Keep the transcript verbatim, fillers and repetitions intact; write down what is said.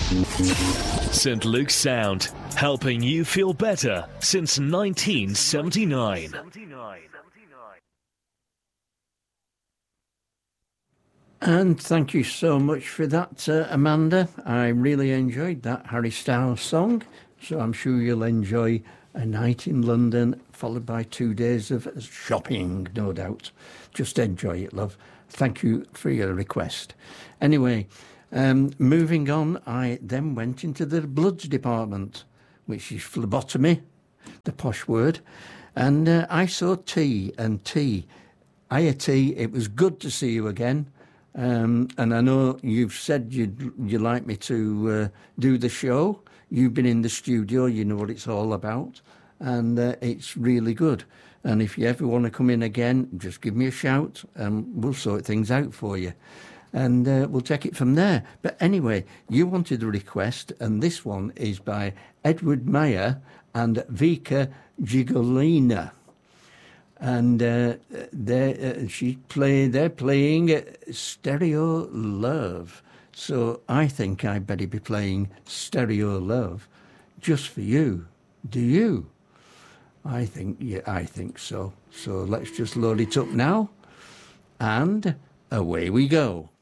Saint Luke's Sound, helping you feel better since nineteen seventy-nine. And thank you so much for that, uh, Amanda. I really enjoyed that Harry Styles song, so I'm sure you'll enjoy a night in London, followed by two days of shopping, no doubt. Just enjoy it, love. Thank you for your request. Anyway, um, moving on, I then went into the bloods department, which is phlebotomy, the posh word, and uh, I saw T and T. Hiya, T, it was good to see you again. Um, and I know you've said you'd, you'd like me to uh, do the show. You've been in the studio, you know what it's all about, and uh, it's really good. And if you ever want to come in again, just give me a shout and we'll sort things out for you. And uh, we'll take it from there. But anyway, you wanted a request, and this one is by Edward Meyer and Vika Gigolina. And uh, they uh, she play they're playing uh, Stereo Love. So I think I better be playing Stereo Love just for you. Do you? I think yeah, I think so. So let's just load it up now, and away we go.